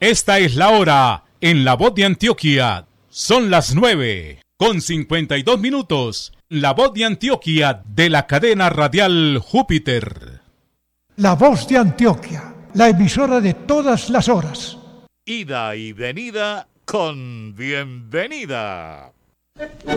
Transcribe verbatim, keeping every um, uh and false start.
Esta es la hora en La Voz de Antioquia. Son las nueve con cincuenta y dos minutos. La Voz de Antioquia de la cadena radial Júpiter. La Voz de Antioquia, la emisora de todas las horas. Ida y venida con bienvenida.